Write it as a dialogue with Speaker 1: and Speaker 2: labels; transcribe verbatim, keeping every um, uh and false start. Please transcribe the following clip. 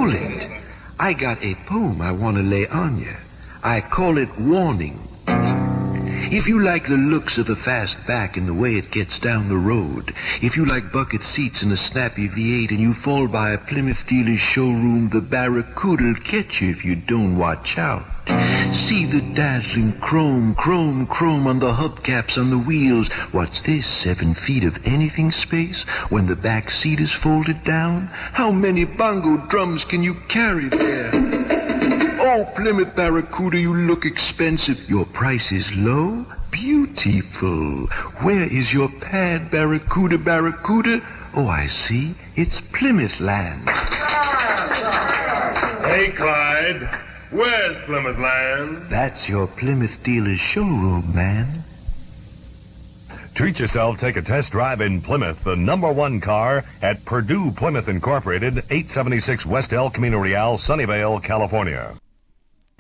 Speaker 1: bullet. I got a poem I want to lay on you. I call it Warning. If you like the looks of a fast back and the way it gets down the road, if you like bucket seats and a snappy V eight and you fall by a Plymouth dealer's showroom, the Barracuda'll catch you if you don't watch out. See the dazzling chrome, chrome, chrome on the hubcaps on the wheels. What's this, seven feet of anything space when the back seat is folded down? How many bongo drums can you carry there? Oh, Plymouth Barracuda, you look expensive. Your price is low? Beautiful. Where is your pad, Barracuda, Barracuda? Oh, I see. It's Plymouth Land.
Speaker 2: Hey, Clyde. Where's Plymouth Land?
Speaker 1: That's your Plymouth dealer's showroom, man.
Speaker 3: Treat yourself, take a test drive in Plymouth, the number one car at Purdue Plymouth Incorporated, eight seventy-six West El Camino Real, Sunnyvale, California.